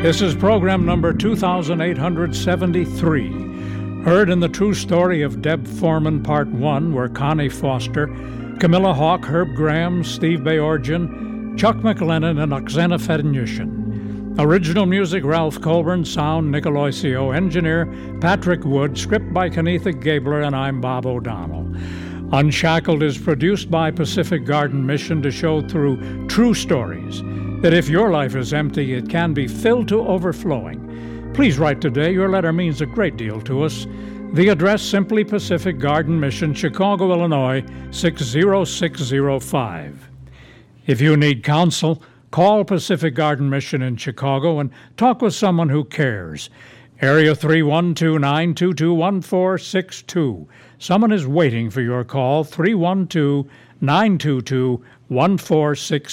This is program number 2873. Heard in the true story of Deb Foreman, Part 1, where Connie Foster, Camilla Hawk, Herb Graham, Steve Bayorgian, Chuck McLennan, and Oksana Fednyushin. Original music, Ralph Colburn. Sound, Nick Aloisio. Engineer, Patrick Wood. Script by Kenetha Gabler, and I'm Bob O'Donnell. Unshackled is produced by Pacific Garden Mission to show through true stories that if your life is empty, it can be filled to overflowing. Please write today. Your letter means a great deal to us. The address, simply Pacific Garden Mission, Chicago, Illinois, 60605. If you need counsel, call Pacific Garden Mission in Chicago and talk with someone who cares. Area 312-922-1462. Someone is waiting for your call, 312-922-1462.